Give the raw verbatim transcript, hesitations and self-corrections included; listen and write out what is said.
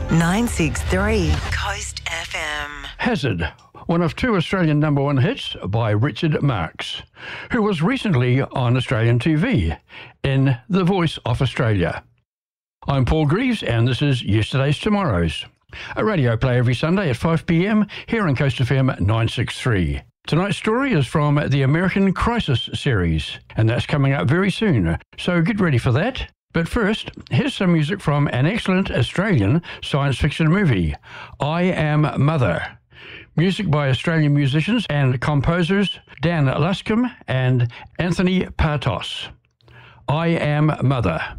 nine six three Coast F M. Hazard, one of two Australian number one hits by Richard Marx, who was recently on Australian T V in The Voice of Australia. I'm Paul Greaves, and this is Yesterday's Tomorrow's, a radio play every Sunday at five p m here on Coast F M nine six three. Tonight's story is from the American Crisis series, and that's coming up very soon, so get ready for that. But first, here's some music from an excellent Australian science fiction movie, I Am Mother. Music by Australian musicians and composers Dan Luscombe and Anthony Partos. I Am Mother.